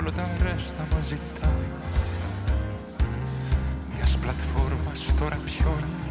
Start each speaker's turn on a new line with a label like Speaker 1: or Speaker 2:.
Speaker 1: όλο τα ρέστα μας ζητάνε. Μιας πλατφόρμας τώρα ψιώνει